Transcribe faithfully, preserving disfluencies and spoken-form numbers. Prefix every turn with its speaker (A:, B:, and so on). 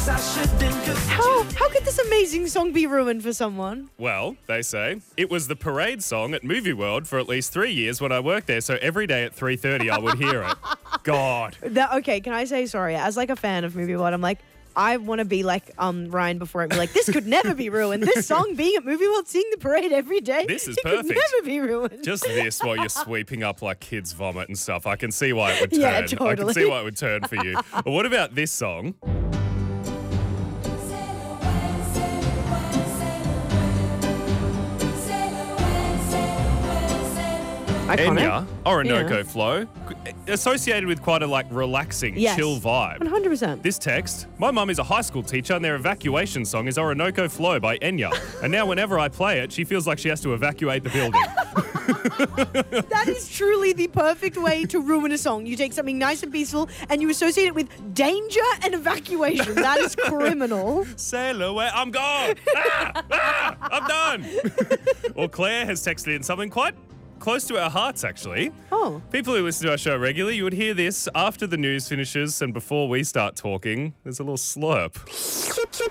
A: How, how could this amazing song be ruined for someone?
B: Well, they say, it was the parade song at Movie World for at least three years when I worked there, so every day at three thirty I would hear it. God.
A: That, okay, can I say sorry? As like a fan of Movie World, I'm like, I want to be like um Ryan before it. Be like, this could never be ruined. This song being at Movie World, seeing the parade every day.
B: This is
A: it
B: perfect.
A: Could never be ruined.
B: Just this while you're sweeping up like kids' vomit and stuff. I can see why it would turn.
A: Yeah,
B: I can
A: totally.
B: see why it would turn for you. But what about this song?
A: Iconic.
B: Enya, Orinoco
A: Yeah.
B: Flow, associated with quite a like relaxing,
A: Yes.
B: chill vibe.
A: one hundred percent.
B: This text, my mum is a high school teacher and their evacuation song is Orinoco Flow by Enya. And now whenever I play it, she feels like she has to evacuate the building.
A: That is truly the perfect way to ruin a song. You take something nice and peaceful and you associate it with danger and evacuation. That is criminal.
B: Sail away, I'm gone. Ah, ah, I'm done. Well, Claire has texted in something quite close to our hearts, actually.
A: Oh.
B: People who listen to our show regularly, you would hear this after the news finishes and before we start talking. There's a little slurp.